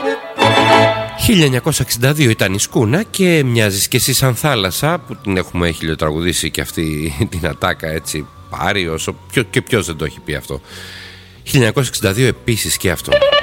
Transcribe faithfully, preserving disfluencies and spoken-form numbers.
χίλια εννιακόσια εξήντα δύο ήταν η Σκούνα και μοιάζεις και εσύ σαν θάλασσα, που την έχουμε χιλιοτραγουδήσει και αυτή την ατάκα έτσι πάρει όσο ποιο, και ποιος δεν το έχει πει αυτό. χίλια εννιακόσια εξήντα δύο επίσης και αυτό.